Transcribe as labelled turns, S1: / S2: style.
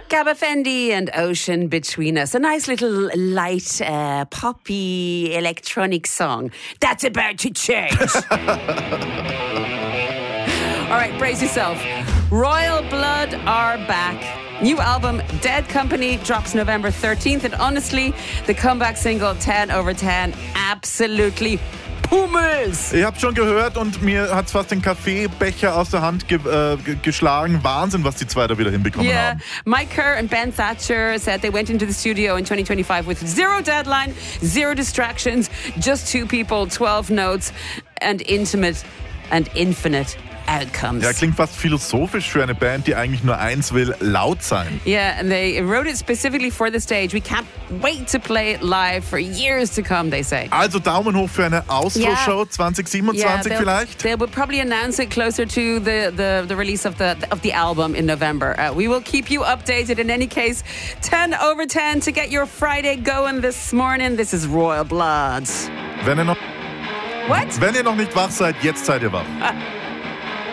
S1: Gabba Fendi and Ocean Between Us. A nice little light, poppy electronic song that's about to change. All right, brace yourself. Royal Blood are back. New album, Dead Company, drops November 13th. And honestly, the comeback single 10 over 10, absolutely pummels.
S2: Ihr habt schon gehört und mir hat's fast den Kaffeebecher aus der Hand geschlagen. Wahnsinn, was die zwei da wieder hinbekommen haben.
S1: Mike Kerr and Ben Thatcher said they went into the studio in 2025 with zero deadline, zero distractions, just two people, 12 notes and intimate and infinite outcomes.
S2: Ja, klingt fast philosophisch für eine Band, die eigentlich nur eins will, laut sein.
S1: Yeah, and they wrote it specifically for the stage. We can't wait to play it live for years to come, they say.
S2: Also Daumen hoch für eine Austro-Show 2027 vielleicht?
S1: They will probably announce it closer to the release of the album in November. We will keep you updated. In any case, 10 over 10 to get your Friday going this morning. This is Royal Blood.
S2: Wenn ihr noch nicht wach seid, jetzt seid ihr wach.